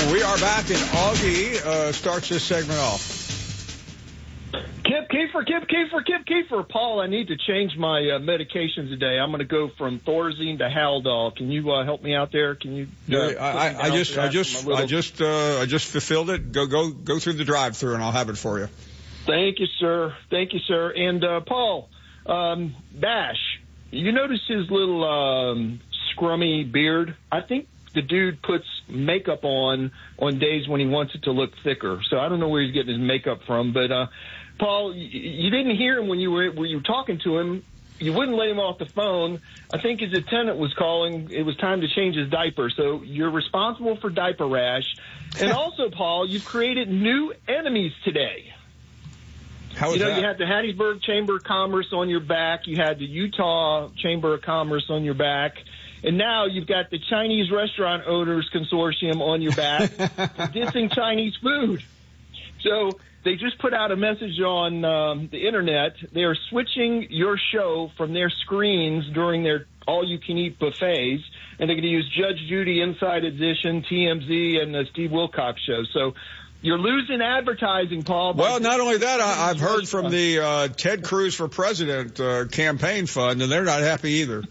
We are back, and Augie starts this segment off. Kiefer. Paul, I need to change my medications today. I'm going to go from Thorazine to Haldol. Can you help me out there? Can you? I just fulfilled it. Go through the drive-through, and I'll have it for you. Thank you, sir. And Paul, Bash, you notice his little scrummy beard? I think the dude puts makeup on days when he wants it to look thicker. So I don't know where he's getting his makeup from, but Paul, you didn't hear him when you were talking to him. You wouldn't let him off the phone. I think his attendant was calling. It was time to change his diaper. So you're responsible for diaper rash. And also, Paul, you've created new enemies today. How is that? You had the Hattiesburg Chamber of Commerce on your back. You had the Utah Chamber of Commerce on your back. And now you've got the Chinese Restaurant Owners Consortium on your back for dissing Chinese food. So they just put out a message on the Internet. They are switching your show from their screens during their all-you-can-eat buffets, and they're going to use Judge Judy Inside Edition, TMZ, and the Steve Wilcox show. So you're losing advertising, Paul. Well, not only that, I've heard from the Ted Cruz for President campaign fund, and they're not happy either.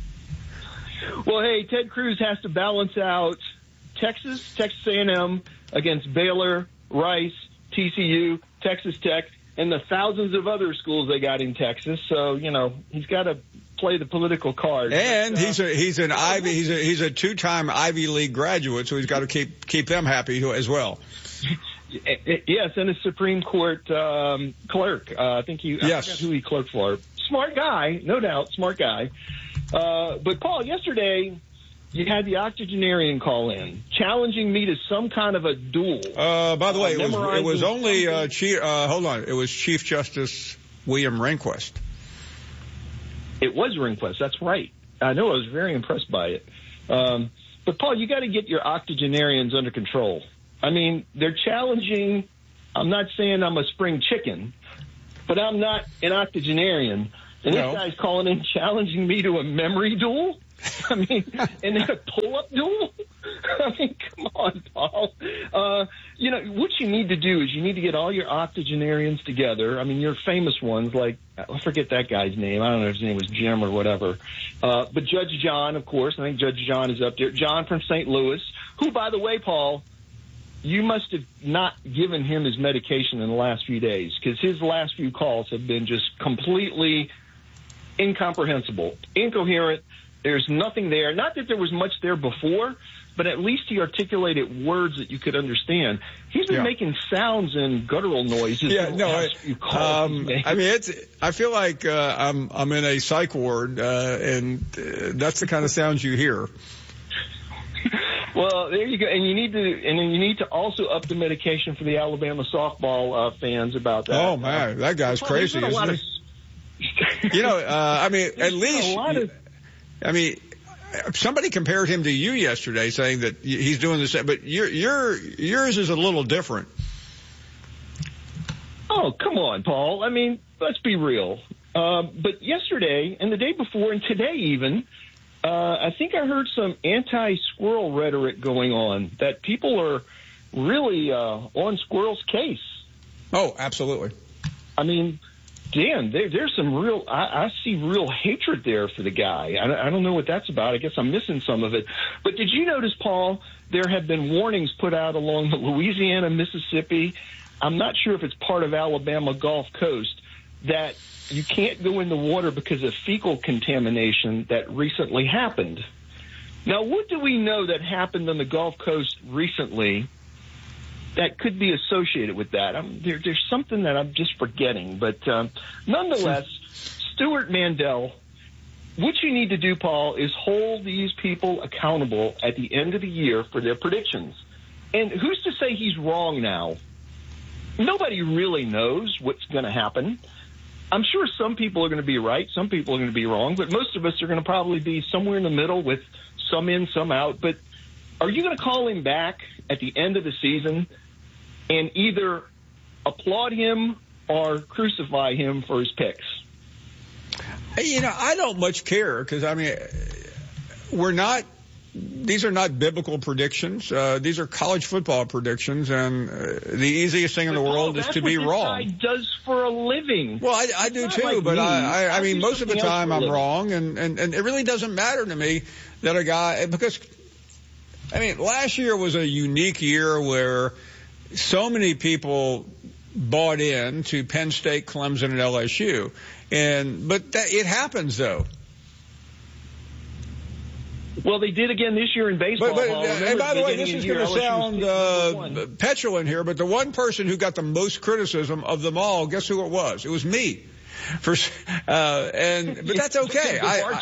Well, hey, Ted Cruz has to balance out Texas A&M against Baylor, Rice, TCU, Texas Tech, and the thousands of other schools they got in Texas. So, he's got to play the political card. And he's a two-time Ivy League graduate, so he's got to keep them happy as well. Yes, and a Supreme Court clerk. I forgot who he clerked for. Smart guy, no doubt, smart guy. But, Paul, yesterday you had the octogenarian call in, challenging me to some kind of a duel. By the way, it was only it was Chief Justice William Rehnquist. It was Rehnquist, that's right. I know, I was very impressed by it. But, Paul, you got to get your octogenarians under control. I mean, they're challenging. I'm not saying I'm a spring chicken, but I'm not an octogenarian. And this guy's calling in challenging me to a memory duel? I mean, and then a pull-up duel? I mean, come on, Paul. What you need to do is you need to get all your octogenarians together. I mean, your famous ones, like, I forget that guy's name. I don't know if his name was Jim or whatever. But Judge John, of course. I think Judge John is up there. John from St. Louis, who, by the way, Paul, you must have not given him his medication in the last few days, because his last few calls have been just completely incomprehensible, incoherent. There's nothing there. Not that there was much there before, but at least he articulated words that you could understand. He's been making sounds and guttural noises. Yeah, no, I mean, I feel like I'm in a psych ward, and that's the kind of sounds you hear. Well, there you go, and you need to also up the medication for the Alabama softball fans about that. Oh man, that guy's crazy, isn't he? I mean, at least, somebody compared him to you yesterday, saying that he's doing the same, but yours is a little different. Oh, come on, Paul. I mean, let's be real. But yesterday and the day before and today even, I think I heard some anti-squirrel rhetoric going on, that people are really on Squirrel's case. Oh, absolutely. I mean, Dan, there's some real, I see real hatred there for the guy. I don't know what that's about. I guess I'm missing some of it. But did you notice, Paul, there have been warnings put out along the Louisiana, Mississippi, I'm not sure if it's part of Alabama Gulf Coast, that you can't go in the water because of fecal contamination that recently happened. Now, what do we know that happened on the Gulf Coast recently that could be associated with that? There's something that I'm just forgetting. But nonetheless, Stuart Mandel, what you need to do, Paul, is hold these people accountable at the end of the year for their predictions. And who's to say he's wrong now? Nobody really knows what's going to happen. I'm sure some people are going to be right, some people are going to be wrong, but most of us are going to probably be somewhere in the middle with some in, some out. But are you going to call him back at the end of the season and either applaud him or crucify him for his picks? I don't much care because, I mean, we're not these are not biblical predictions. These are college football predictions, and the easiest thing in the world is to be wrong. That's what this guy does for a living. Well, I do too, like but me. I mean, most of the time I'm wrong, and it really doesn't matter to me that a guy, because, I mean, last year was a unique year where so many people bought in to Penn State, Clemson, and LSU. But it happens, though. Well, they did again this year in baseball. And by the way, this is going to sound petulant here, but the one person who got the most criticism of them all, guess who it was? It was me. But that's okay.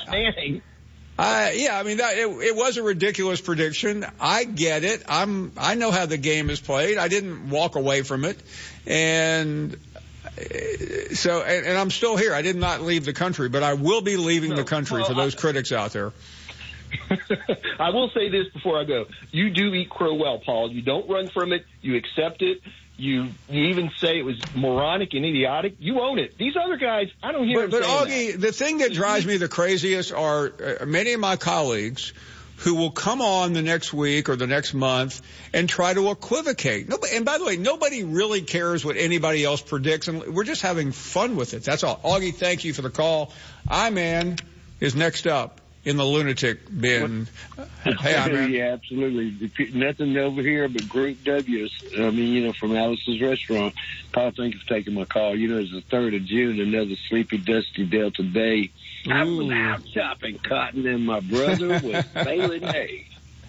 I mean, it was a ridiculous prediction. I get it. I know how the game is played. I didn't walk away from it, and so I'm still here. I did not leave the country, but I will be leaving the country for those critics out there. I will say this before I go. You do eat crow well, Paul. You don't run from it. You accept it. You even say it was moronic and idiotic. You own it. These other guys, I don't hear them saying that. But, Augie, the thing that drives me the craziest are many of my colleagues who will come on the next week or the next month and try to equivocate. And by the way, nobody really cares what anybody else predicts, and we're just having fun with it. That's all. Augie, thank you for the call. I-Man is next up in the lunatic bin. Hey, I-Man. Yeah, absolutely. Nothing over here but Group W's. I mean, from Alice's Restaurant. Paul, thank you for taking my call. It's the 3rd of June, another sleepy, dusty Delta day. Ooh. I was out chopping cotton, and my brother was baling hay.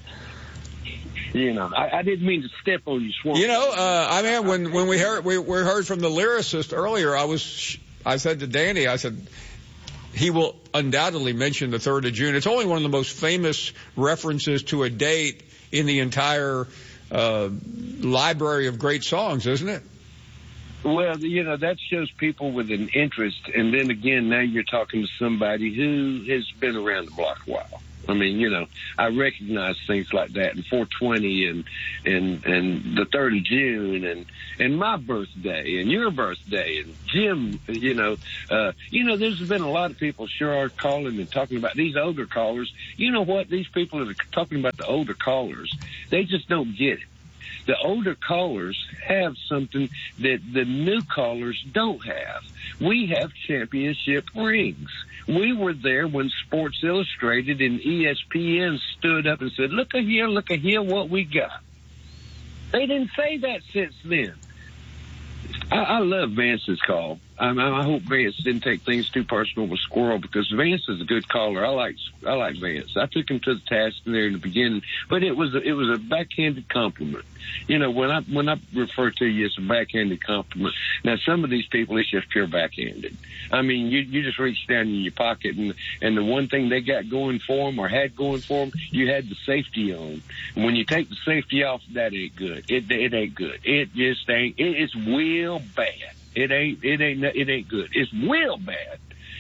I didn't mean to step on you, Swamp. I mean, when we heard from the lyricist earlier, I said to Danny, he will undoubtedly mention the 3rd of June. It's only one of the most famous references to a date in the entire library of great songs, isn't it? Well, that shows people with an interest. And then again, now you're talking to somebody who has been around the block a while. I mean, I recognize things like that, and 420 and the 3rd of June and my birthday and your birthday and Jim, there's been a lot of people sure are calling and talking about these older callers. You know what? These people that are talking about the older callers, they just don't get it. The older callers have something that the new callers don't have. We have championship rings. We were there when Sports Illustrated and ESPN stood up and said, look at here what we got. They didn't say that since then. I love Vance's call. I hope Vance didn't take things too personal with Squirrel, because Vance is a good caller. I like Vance. I took him to the task there in the beginning, but it was a backhanded compliment. When I refer to you as a backhanded compliment, now some of these people, it's just pure backhanded. I mean, you just reach down in your pocket, and the one thing they got going for them or had going for them, you had the safety on. And when you take the safety off, that ain't good. It ain't good. It just ain't. It's real bad. It ain't good. It's real bad.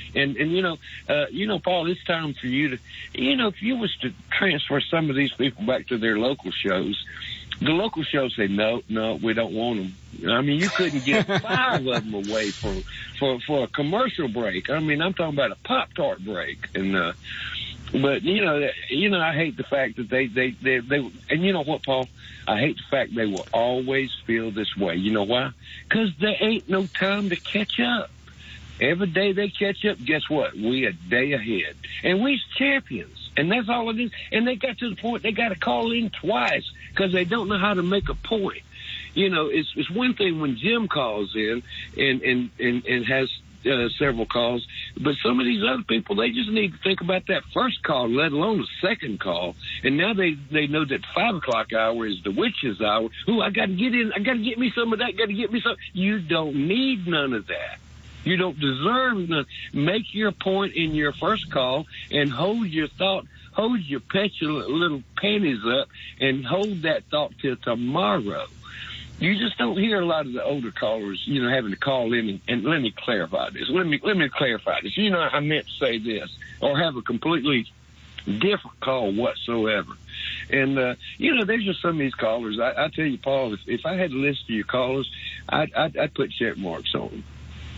And Paul, it's time for you to, if you was to transfer some of these people back to their local shows, the local shows say, no, we don't want them. I mean, you couldn't get 5 of them away for a commercial break. I mean, I'm talking about a Pop-Tart break. And, but I hate the fact that they, and you know what, Paul? I hate the fact they will always feel this way. You know why? Because there ain't no time to catch up. Every day they catch up, guess what? We a day ahead. And we's champions. And that's all it is. And they got to the point they got to call in twice because they don't know how to make a point. It's one thing when Jim calls in and has several calls, but some of these other people, they just need to think about that first call, let alone the second call. And now they know that 5 o'clock hour is the witch's hour. Ooh, I got to get in. I got to get me some of that. Got to get me some. You don't need none of that. You don't deserve none. Make your point in your first call and hold your thought. Hold your petulant little panties up and hold that thought till tomorrow. You just don't hear a lot of the older callers, having to call in and let me clarify this. Let me clarify this. I meant to say this, or have a completely different call whatsoever. And, there's just some of these callers. I tell you, Paul, if I had a list of your callers, I'd put check marks on them.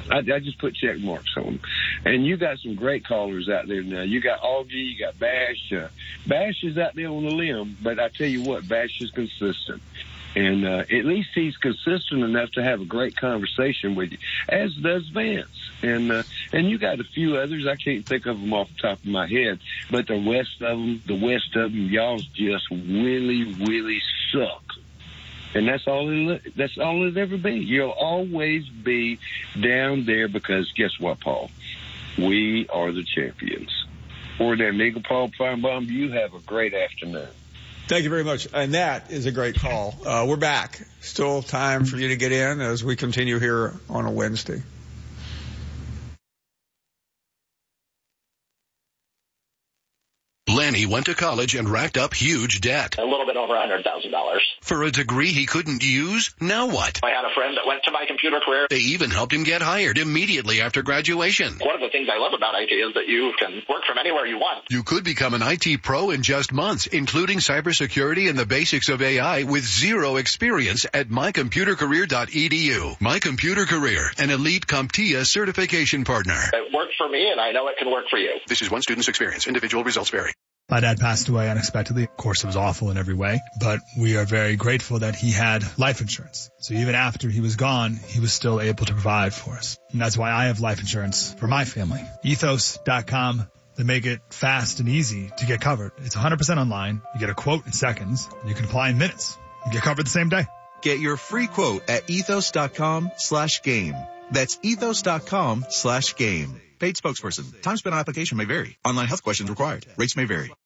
I just put check marks on them. And you got some great callers out there now. You got Augie, you got Bash. Bash is out there on the limb, but I tell you what, Bash is consistent. And at least he's consistent enough to have a great conversation with you, as does Vance. And you got a few others. I can't think of them off the top of my head, but the west of them, y'all just really suck. And that's all it'll ever be. You'll always be down there because guess what, Paul? We are the champions. For them, Eagle Paul Finebaum, you have a great afternoon. Thank you very much. And that is a great call. We're back. Still time for you to get in as we continue here on a Wednesday. Lanny went to college and racked up huge debt. A little bit over $100,000. For a degree he couldn't use? Now what? I had a friend that went to My Computer Career. They even helped him get hired immediately after graduation. One of the things I love about IT is that you can work from anywhere you want. You could become an IT pro in just months, including cybersecurity and the basics of AI with zero experience at mycomputercareer.edu. My Computer Career, an elite CompTIA certification partner. It worked for me, and I know it can work for you. This is one student's experience. Individual results vary. My dad passed away unexpectedly. Of course, it was awful in every way, but we are very grateful that he had life insurance. So even after he was gone, he was still able to provide for us. And that's why I have life insurance for my family. Ethos.com. They make it fast and easy to get covered. It's 100% online. You get a quote in seconds, and you can apply in minutes. You get covered the same day. Get your free quote at ethos.com/game. That's ethos.com/game. Paid spokesperson. Time spent on application may vary. Online health questions required. Rates may vary.